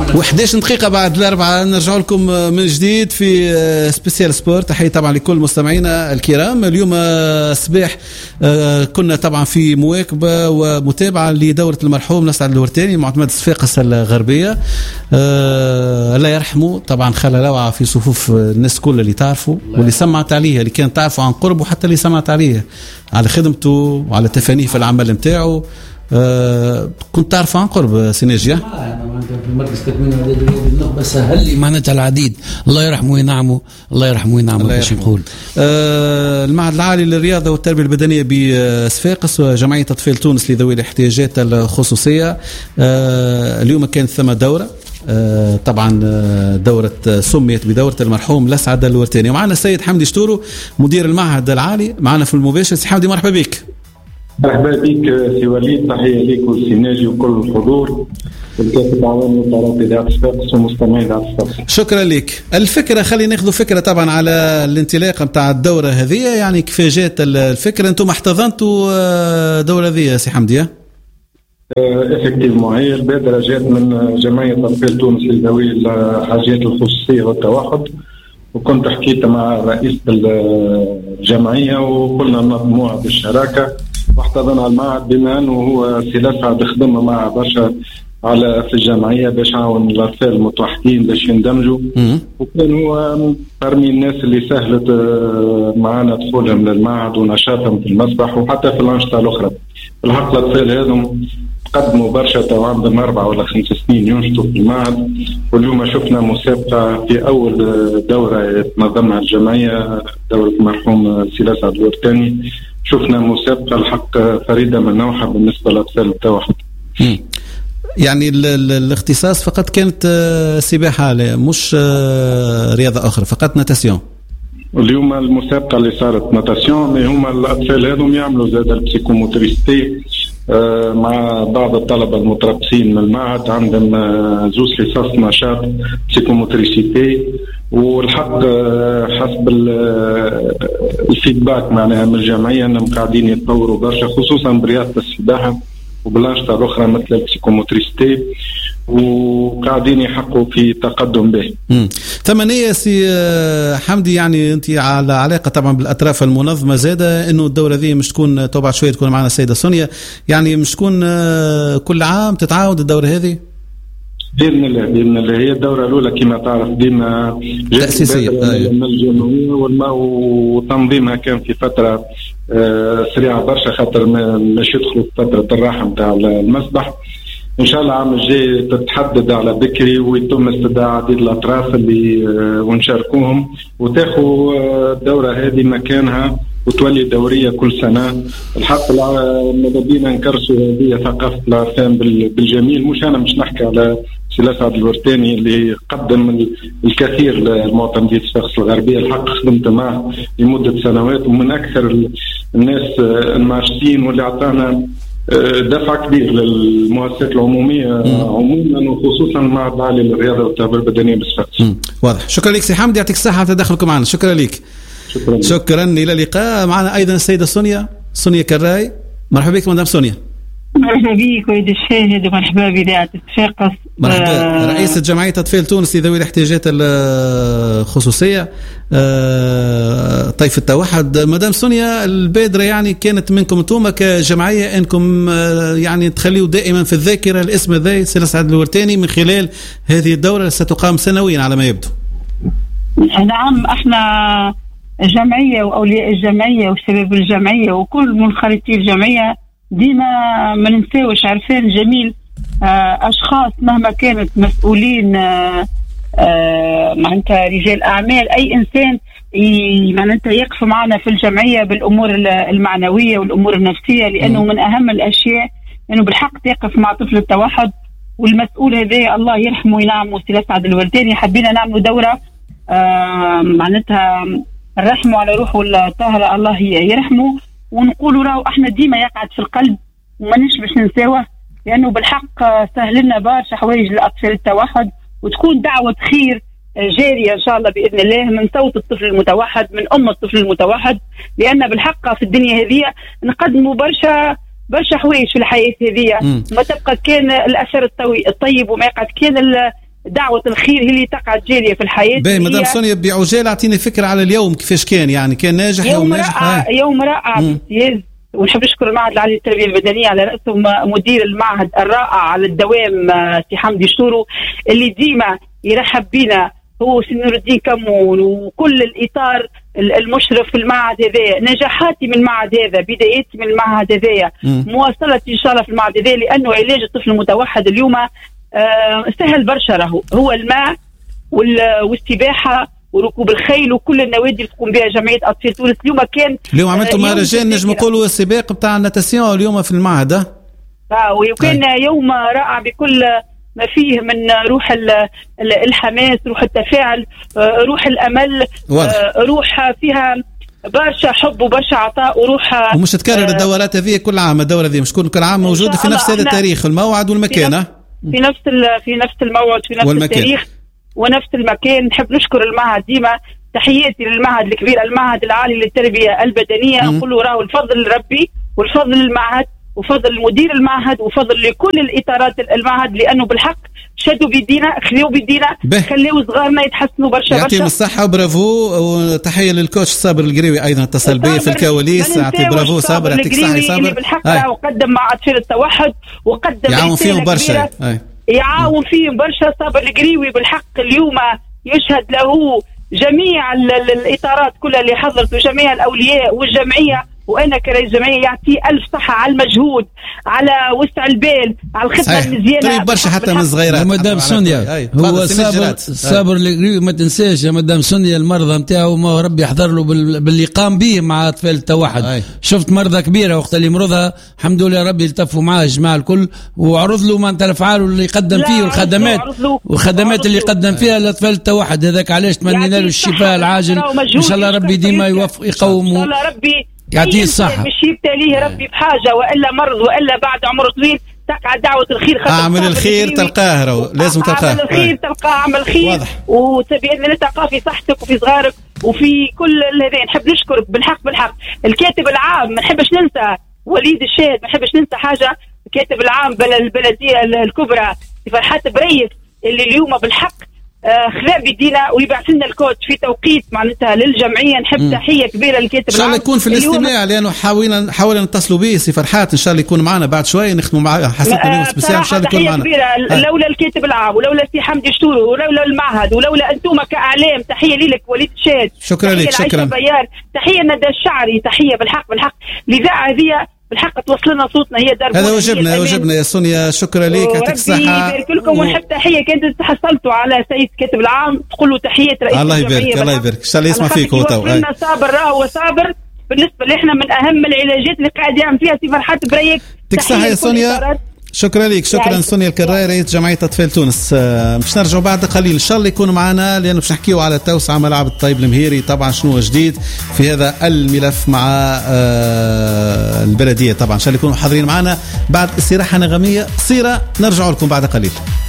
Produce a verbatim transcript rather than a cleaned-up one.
وحداش دقيقة بعد الأربعة نرجع لكم من جديد في سبيسيال سبورت. تحية طبعا لكل مستمعينا الكرام. اليوم صباح كنا طبعا في مواكبة ومتابعة لدورة المرحوم نسعد الورتاني معتمد صفاقس الغربية. الله يرحمه طبعا خلى لوعة في صفوف الناس كل اللي تعرفوا واللي سمعت عليه، اللي كان تعرفوا عن قرب وحتى اللي سمعت عليه على خدمته وعلى تفانيه في العمل متاعه. أه كنت تعرف عن قرب سينيجيا؟ أنا في مركز تكوين النخبة سهل لي معناتها العديد. الله يرحمه وينعمه، الله يرحمه وينعمه باش نقول. أه المعهد العالي للرياضة والتربية البدنية بصفاقس وجمعية أطفال تونس لذوي الاحتياجات الخصوصية. أه اليوم كانت ثم دورة، أه طبعا دورة سميت بدورة المرحوم نسعد الورتاني، ومعنا السيد حمدي شتورو مدير المعهد العالي معنا في المباشر. سي حمدي مرحبا بك. مرحبا بك سي وليد، تحية ليك والسيناجي وكل الحضور والكاتب عوام وطارات إذاعة صفاقس ومستمعي إذاعة صفاقس. شكرا لك. الفكرة خلينا ناخذ فكرة طبعا على الانطلاقة متاع الدورة هذه، يعني كيف جات الفكرة؟ أنتم احتضنتوا دورة هذه سي حمدي؟ افكتيفمون هي البادرة جات من جمعية أطفال تونس لذوي الحاجات الخصوصية والتوحد، وكنت حكيت مع رئيس الجمعية وقلنا ننظموها بالشراكة واحتضن المعهد بما انه هو سي نسعد خدم مع برشا على في الجمعيه باش يعاون الاطفال المتوحدين باش يندمجوا، وكان هو برمي الناس اللي سهلت معنا دخولهم للمعهد ونشاطهم في المسبح وحتى في الانشطه الاخرى. بالحق الاطفال هذم قدموا برشا تو عندهم اربع ولا خمس سنين ينشطوا في المعهد، واليوم شفنا مسابقه في اول دوره تنظمها الجمعيه دوره المرحوم سي نسعد الورتاني. شفنا مسابقة الحق فريدة من نوعها بالنسبة للأطفال التوحد. يعني ال ال الاختصاص فقط كانت سباحة مش رياضة أخرى، فقط ناتاسيون. اليوم المسابقة اللي صارت ناتاسيون، هما الأطفال هذم يعملوا زاد البسيكوموتريستي مع بعض الطلبة المتربصين من المعهد، عندهم زوز حصص نشاط بسيكوموتريسيتي، والحق حسب الفيدباك معناها من الجمعية انهم قاعدين يتطوروا برشا خصوصا برياضة السباحة وبالأنشطة الأخرى مثل البسيكوموتريستي، وقاعدين يحققوا في تقدم به. ثمانية سي حمدي، يعني أنت على علاقة طبعا بالأطراف المنظمة زادة إنه الدورة ذي مش تكون توبع شوية تكون معنا السيدة سونيا، يعني مش تكون كل عام تتعاود الدورة هذه؟ بإذن الله بإذن الله. هي الدورة الأولى كما تعرف ديما تأسيسية من الجمهورية وتنظيمها كان في فترة سريعة برشا خاطر مش يدخلوا في فترة الراحة متاع المسبح. إن شاء الله العام الجاي تتحدد على بكري ويتم استدعاء عديد الأطراف اللي ونشاركوهم وتاخذ الدورة هذه مكانها وتولي دورية كل سنة. الحق ماذا بينا نكرسوا هذه ثقافة العرفان بالجميل. مش أنا مش نحكي على سي نسعد الورتاني اللي قدم الكثير للمعتمدين صفاقس الغربية، الحق خدمت معه لمدة سنوات ومن أكثر الناس المعشتين واللي أعطانا دفع كبير للمؤسسات العمومية عموما وخصوصا مع العالي للرياضة والتربية البدنية بصفاقس. واضح. شكرا لك سي حمدي، يعطيك الصحة على تدخلكم معنا. شكرا لك. شكرا. شكرا. إلى اللقاء. معنا أيضا السيدة سونيا سونيا كراي. مرحبا بك مدام سونيا. مرحبا بك وليد الشاهد ومرحبا بإذاعة صفاقس. مرحبا. آه رئيسة جمعية أطفال تونس لذوي الاحتياجات الخصوصية آه طيف التوحد. مدام سونيا، البادرة يعني كانت منكم انتم كجمعية انكم آه يعني تخليوا دائما في الذاكرة الاسم ذا سي نسعد الورتاني من خلال هذه الدورة ستقام سنويا على ما يبدو. نعم، احنا جمعية وأولياء الجمعية وشباب الجمعية وكل منخرطي الجمعية ديما ما ننساوش عرفان جميل أشخاص مهما كانت مسؤولين معناتها رجال أعمال، أي إنسان معناتها يقف معنا في الجمعية بالأمور المعنوية والأمور النفسية، لأنه من أهم الأشياء أنه بالحق يقف مع طفل التوحد. والمسؤول هذا الله يرحمه وينعمه سي نسعد الورتاني. حبينا نعمل دورة معناتها الرحمه على روحه الطاهرة الله يرحمه، ونقولوا راهو احنا ديما يقعد في القلب ومانيش باش ننساوه، لانه بالحق سهل لنا برشا حوايج للاطفال التوحد، وتكون دعوه خير جاريه ان شاء الله باذن الله من صوت الطفل المتوحد، من ام الطفل المتوحد، لان بالحق في الدنيا هذه نقدموا برشا برشا حوايج في الحياه هذه، ما تبقى كان الاثر الطيب وما يقعد كان دعوة الخير هي اللي تقعد جارية في الحياة. باهي مدام سونيا بعجالة اعطيني فكرة على اليوم كيفاش كان، يعني كان ناجح يوم, يوم ناجح رائع آه. يوم رائع بامتياز، ونحب نشكر المعهد العالي للتربية البدنية على رأسهم مدير المعهد الرائع على الدوام سي حمدي شطورو اللي ديما يرحب بنا، هو سنور الدين كمون وكل الإطار المشرف في المعهد هذا. نجاحاتي من المعهد هذا، بدايتي من المعهد هذا، مواصلتي إن شاء الله في المعهد هذا، لأنه علاج الطفل المتوحد اليوم آه سهل برشا. راهو هو الماء والسباحة وركوب الخيل وكل النوادي اللي تقوم بها جمعية أطفال تونس. اليوم كان اليوم عملتوا مهرجان نجم نقولوا السباق بتاع الناتاسيون اليوم في المعهد. اه وكان يوم رائع بكل ما فيه من روح الحماس، روح التفاعل، روح الأمل، روح فيها برشا حب وبرشا عطاء وروح. ومش تكرر الدورات هذه كل عام؟ الدورة هذه مش كل عام موجودة في نفس هذا التاريخ، الموعد والمكان، في نفس في نفس الموعد في نفس والمكان. التاريخ ونفس المكان. نحب نشكر المعهد ديما، تحياتي للمعهد الكبير المعهد العالي للتربية البدنية. نقول له راهو الفضل ربي والفضل للمعهد وفضل مدير المعهد وفضل لكل الإطارات المعهد، لأنه بالحق شدوا بيدينا، خليوا بيدينا، خليوا صغارنا يتحسنوا برشا برشا. يعطيهم الصحة وبرافو، وتحية للكوتش صابر القريوي أيضا اتصل بي في الكواليس. يعطي برافو صابر، يعطيك الصحة صابر. بالحق وقدم مع أطفال التوحد وقدم يعاون فيهم برشا، يعاون فيهم برشا. صابر القريوي بالحق اليوم يشهد له جميع الإطارات كلها اللي حضرت وجميع الأولياء والجمعية، وأنا كرئيس جمعية يعطي ألف صحة على المجهود، على وسع البال، على الخدمة المزيانة. طيب برشا حتى من صغيرات. مدام سونيا هو صابر صابر القريوي، ما تنساش يا مدام سونيا المرضى نتاعو ما ربي يحضر له باللي قام به مع أطفال التوحد. أي. شفت مرضى كبيرة وقت اللي مرضها الحمد لله ربي التفوا معاه الجماعة الكل، وعرض له ما الأفعال اللي يقدم فيه والخدمات والخدمات اللي يقدم فيها لأطفال التوحد. هذاك علاش تمنينا له الشفاء العاجل إن شاء الله ربي ديما يوفق يقومه يعطيه الصحة. مش يبتليه ربي بحاجة وإلا مرض وإلا بعد عمر طويل تقع دعوة الخير. اعمل الخير تلقاه، لازم تلقاه. اعمل الخير تلقاه، اعمل خير وبإذن الله تلقاه في صحتك وفي صغارك وفي كل هذين. نحب نشكر بالحق بالحق الكاتب العام، ما نحبش ننسى وليد الشاهد، ما نحبش ننسى حاجة. الكاتب العام البلدية الكبرى فرحات بريس اللي اليوم بالحق خذا بيدينا ويبعث لنا الكوتش في توقيت معناتها للجمعيه. نحب م. تحيه كبيره للكاتب ان شاء الله يكون في الاستماع، لانه حاولنا حاولنا نتصلوا به سي فرحات، ان شاء الله يكون معنا بعد شويه نختموا معاه حسيت اليوم سبيسيال. ان شاء الله يكون معنا كبيره. لولا الكاتب العام ولولا سي حمدي شطورو ولولا المعهد ولولا انتم كاعلام، تحيه لك وليد الشاهد، شكرا لك. شكرا بيار، تحيه ندى الشعري، تحيه بالحق بالحق الاذاعه هذه بالحق توصلنا صوتنا، هي درب. هذا واجبنا واجبنا يا سونيا. شكرا لك، يعطيك الصحة. يبارك لكم. ونحب تحية كنت تحصلتوا على سيد كاتب العام، تقول له تحية رئيس الله يبارك. الله يبارك، ان شاء الله يسمع فيك هو تو. قلنا صابر راهو صابر بالنسبة لي احنا من أهم العلاجات اللي قاعد يعمل فيها سي فرحات بريك. يعطيك الصحة يا سونيا. شكرا لك. شكرا يعني. سونيا الكراي رئيس جمعية أطفال تونس. باش نرجعوا بعد قليل ان شاء الله يكونوا معنا، لأنه باش نحكيوا على توسعة ملعب الطيب المهيري. طبعا شنو جديد في هذا الملف مع البلدية. طبعا ان شاء الله يكونوا حاضرين معنا بعد استراحة نغمية قصيرة، نرجع لكم بعد قليل.